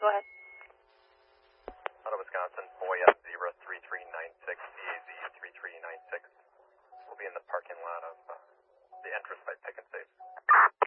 go ahead. Out of Wisconsin, Boya 03396, DAZ 3396. We'll be in the parking lot of the entrance by Pick and Save.